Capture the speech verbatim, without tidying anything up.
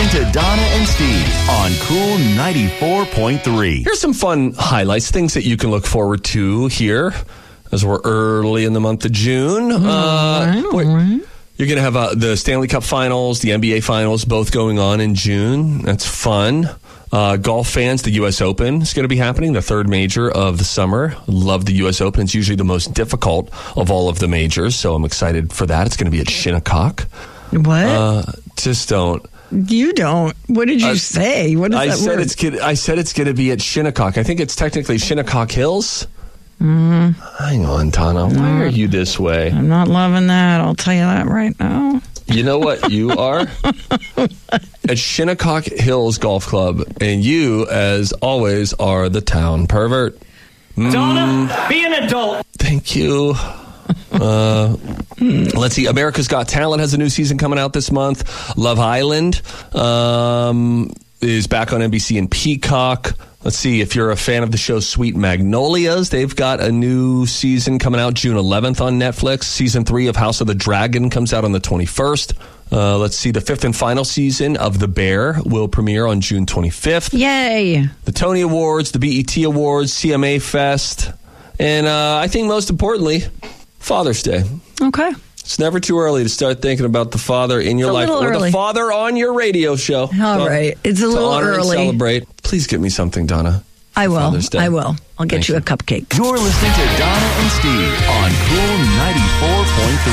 listening to Donna and Steve on Cool ninety-four point three. Here's some fun highlights, things that you can look forward to here as we're early in the month of June. Mm, Uh, all right. You're going to have uh, the Stanley Cup Finals, the N B A Finals, both going on in June. That's fun. Uh, golf fans, the U S Open is going to be happening, the third major of the summer. Love the U S Open. It's usually the most difficult of all of the majors, so I'm excited for that. It's going to be at Shinnecock. What? Uh, just don't. You don't. What did you Uh, say? What is I that said word? it's gonna, I said it's going to be at Shinnecock. I think it's technically Shinnecock Hills. Mm. Hang on, Donna. Why are you this way? I'm not loving that. I'll tell you that right now. You know what you are? At Shinnecock Hills Golf Club, and you, as always, are the town pervert. Donna, be an adult. Thank you. Uh, let's see. America's Got Talent has a new season coming out this month. Love Island um, is back on N B C and Peacock. Let's see, if you're a fan of the show Sweet Magnolias, they've got a new season coming out June eleventh on Netflix. Season three of House of the Dragon comes out on the twenty-first. Uh, let's see, the fifth and final season of The Bear will premiere on June twenty-fifth. Yay. The Tony Awards, the B E T Awards, C M A Fest, and uh, I think most importantly, Father's Day. Okay. It's never too early to start thinking about the father in your It's a life little or early. the father on your radio show. All So, right. It's a to little honor early. And celebrate. Please get me something, Donna. I will. Father's Day. I will. I'll get Thank you you. a cupcake. You're listening to Donna and Steve on Cool ninety-four point three.